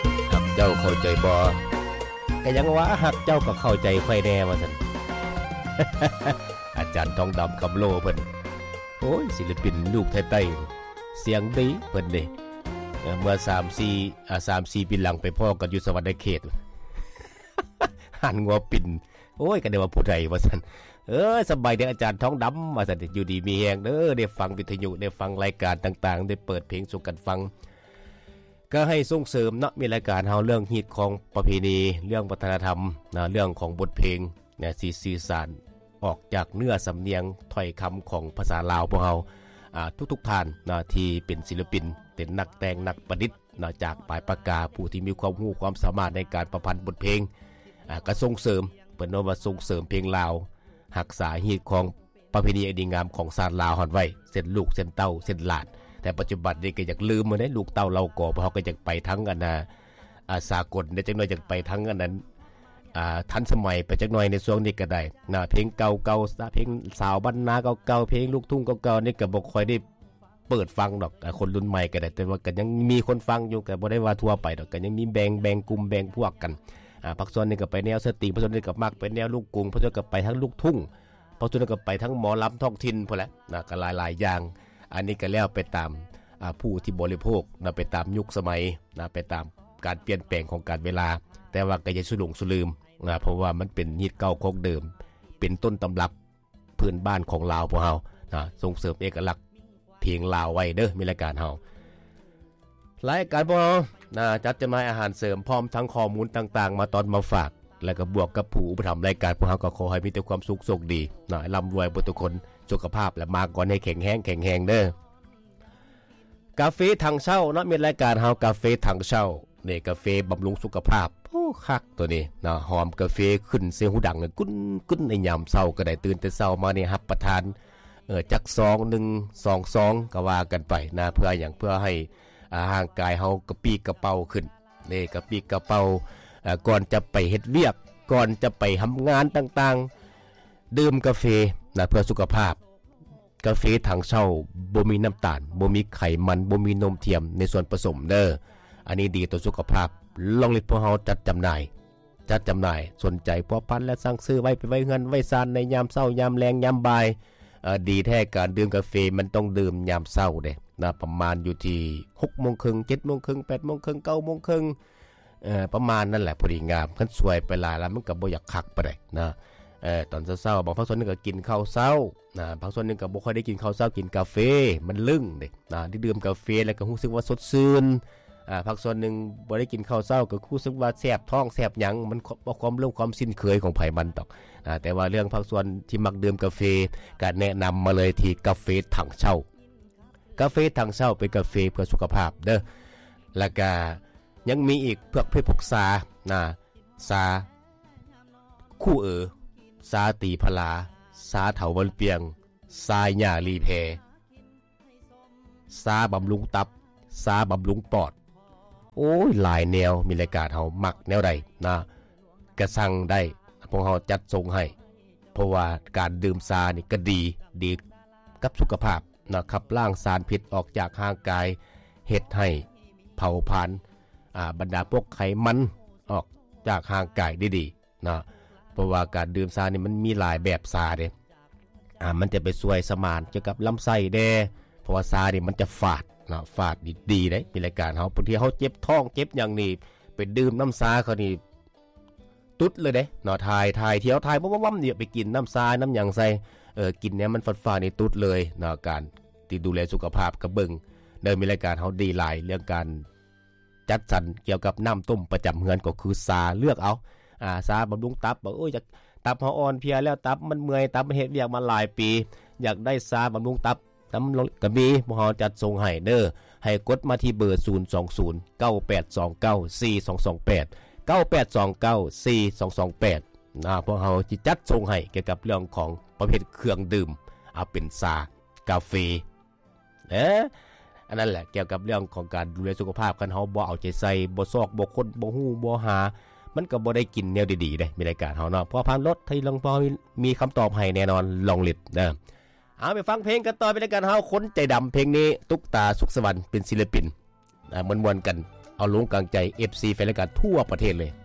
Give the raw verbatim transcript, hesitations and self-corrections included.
หักเจ้าเข้าใจบ่ก็ยังว่าหักเจ้าก็เข้าใจค่อยแน่ว่าซั่น อาจารย์ทองดำคำโลเพิ่นโอ้ยศิลปินลูกไทยๆเสียงดีเพิ่นเด้เมื่อสาม สี่อ่าสาม สี่ปีหลังไปพ้อกันอยู่สวรรค์เขต หันงัวปิ่นโอ้ยก็ได้ว่าผู้ใดว่าซั่นเออสบายเด้ออาจารย์ทองดำว่าซั่นอยู่ดีมีแฮงเด้อได้ฟังวิทยุได้ฟังรายการต่างๆได้เปิดเพลงสู่กันฟังก็ให้ส่งเสริมเนาะมีรายการเฮาเรื่องฮิตของประเพณีเรื่องวัฒนธรรมนะเรื่องของบทเพลงนะสีสื่อสารออกจากเนื้อสำเนียงถ้อยคำของภาษาลาวพวกเฮาอ่าทุกๆท่านนะที่เป็นศิลปินเป็นนักแต่งนักประดิษฐ์นะจากปลายปากกาผู้ที่มีความรู้ความสามารถในการประพันธ์บทเพลงอ่าก็ส่งเสริมเปิ้นว่าส่งเสริมเพลงลาวรักษาฮิตของประเพณีอันดีงามของชาติลาวฮอดไว้เส้นลูกเส้นเต้าเส้นหลานแต่ปัจจุบันนี้ก็อยากลืมมาได้ลูกเต้าเราก่อเพราะเขาก็อยากไปทั้งอันน่ะอ่าสากลได้จักหน่อยอยากไปทั้งอันนั้นอ่าทันสมัยไปจักหน่อยในช่วงนี้ก็ได้นะเพลงเก่าๆเพลงสาวบ้านนาเก่าๆเพลงลูกทุ่งเก่าๆนี่ก็บ่ค่อยได้เปิดฟังดอกคนรุ่นใหม่ก็ได้แต่ว่าก็ยังมีคนฟังอยู่ก็บ่ได้ว่าทั่วไปดอกก็ยังมีแบ่งแบ่งกลุ่มแบ่งพวกกันอ่าพักส่วนนึงก็ไปแนวสตริงพักส่วนนึงก็มักไปแนวลูกกรุงพักส่วนก็ไปทั้งลูกทุ่งพักส่วนนึงก็ไปทั้งหมอลำท้องถิ่นพุ่นแหละนะก็หลายๆอย่างอันนี้ก็แล้วไปตามผู้ที่บริโภคนะไปตามยุคสมัยนะไปตามการเปลี่ยนแปลงของการเวลาแต่ว่าก็อย่าสุหลงสุลืมนะเพราะว่ามันเป็นฮิตเก่าของเดิมเป็นต้นตำรับพื้นบ้านของลาวพวกเฮานะส่งเสริมเอกลักษณ์เพลงลาวไว้เด้อมีรายการเฮารายการพวกเฮานะจัดจำหน่ายอาหารเสริมพร้อมทั้งข้อมูลต่างๆมาตอนมาฝากแล้วก็บวกกับผู้อุปถัมภ์รายการพวกเฮาก็ขอให้มีแต่ความสุขโชคดีนะร่ำรวยทุกคนสุขภาพและมาก่อนให้แข็งแรงแข็งแรงเด้อกาแฟถังเช่าเนาะมีรายการเฮากาแฟถังเช่านี่กาแฟบำรุงสุขภาพโอ้คักตัวนี้นะหอมกาแฟขึ้นเสียงหูดังเลยกุ้นกุ้นในยามเช้าก็ได้ตื่นแต่เช้ามานี่รับประทานเอ่อจักซองหนึ่ง สองซองก็ว่ากันไปนะเพื่อหยังเพื่อให้อ่าร่างกายเฮากระปรี้กระเป๋าขึ้นนี่กระปรี้กระเป๋าอ่าก่อนจะไปเฮ็ดเวียกก่อนจะไปทำงานต่างๆดื่มกาแฟนะเพื่อสุขภาพกาแฟถังเช่าบ่มีน้ำตาลบ่มีไขมันบ่มีนมเทียมในส่วนผสมเด้ออันนี้ดีต่อสุขภาพลองลิพวกเฮาจัดจำหน่ายจัดจำหน่ายสนใจพอพันและสั่งซื้อไว้ไปไว้เงินไว้ซานในยามเช้ายามแลงยามบ่ายเอ่อดีแท้การดื่มกาแฟมันต้องดื่มยามเช้าเด้นะประมาณอยู่ที่ หกโมงครึ่ง เจ็ดโมงครึ่ง แปดโมงครึ่ง เก้าโมงครึ่งเอ่อประมาณนั่นแหละพอดีงามคันสวยไปหลายแล้วมันก็บ่อยากคักปานใดนะเอ่อตอนเช้าๆบางพักส่วนนึงก็กินข้าวเช้านะบางส่วนนึงก็บ่ค่อยได้กินข้าวเช้ากินกาแฟมันลึ่งเด้นะที่ดื่มกาแฟแล้วก็รู้สึกว่าสดชื่นอ่าพักส่วนนึงบ่ได้กินข้าวเช้าก็รู้สึกว่าแซ่บท้องแซ่บหยังมันบ่ความเรื่องความสิ้นเคยของไผมันตอกอ่าแต่ว่าเรื่องพักส่วนที่มักดื่มกาแฟก็แนะนำมาเลยที่กาแฟถังเช่ากาแฟถังเช่าเป็นกาแฟเพื่อสุขภาพเด้อแล้วก็ยังมีอีกพวกเพศพกษานะสาคู่เออสาตีพลาสาเถาวันเปียงสายหญ้าลีแพสาบำรุงตับสาบำรุงปอดโอ้ยหลายแนวมีรายการเฮามักแนวใดนะกระสั่งได้พวกเฮาจัดส่งให้เพราะว่าการดื่มสานี่ก็ดีดีกับสุขภาพนะครับล้างสารพิษออกจากร่างกายเฮ็ดให้เผาผลาญอ่าบรรดาพวกไขมันออกจากร่างกายได้ดีนะเพราะว่าการดื่มชานี่มันมีหลายแบบชาเด้อ่ามันจะไปช่วยสมานเกี่ยวกับลำไส้แดเพราะว่าชานี่มันจะฝาดนะฝาดดีๆได้มีรายการเฮาบางทีเฮาเจ็บท้องเจ็บหยังนี่ไปดื่มน้ำชาเขานี่ตุ๊ดเลยเด้เนาะทายทายเที่ยวทายบ่ๆๆนี่ไปกินน้ำชาน้ำหยังใส่เออกินเนี่ยมันฝาดๆนี่ตุ๊ดเลยเนาะการที่ดูแลสุขภาพก็เบิ่งเด้อมีรายการเฮาดีหลายเรื่องการจัดสรรเกี่ยวกับน้ำต้มประจำเฮือนก็คือชาเลือกเอาอ่าชาบำรุงตับบอกโอ้ยจะตับเฮาอ่อนเพลียแล้วตับมันเมื่อยตับมันเฮ็ดเวียกมาหลายปีอยากได้ชาบำรุงตับตำก็มีพวกเฮาจัดส่งให้เด้อให้กดมาที่เบอร์ศูนย์ สอง ศูนย์ เก้า แปด สอง เก้า สี่ สอง สอง แปด เก้า แปด สอง เก้า สี่ สอง สอง แปดนะพวกเฮาสิจัดส่งให้เกี่ยวกับเรื่องของประเภทเครื่องดื่มเอาเป็นชากาแฟเอ๊ะอันนั้นแหละเกี่ยวกับเรื่องของการดูแลสุขภาพคันเฮาบ่เอาใจใส่บ่ซอกบ่คนบ่ฮู้บ่หามันก็บ่ได้กินแนวดีๆเด้มีรายการเฮาเนาะพอผ่านรถที่ลองพอมีคำตอบให้แน่นอนลองลิดเด้อเอาไปฟังเพลงกันต่อไปรายการเฮาคนใจดำเพลงนี้ตุ๊กตาสุขสวรรค์เป็นศิลปินอ่าม่วนๆกันเอาเอาลงกลางใจ เอฟ ซี แฟนรายการทั่วประเทศเลย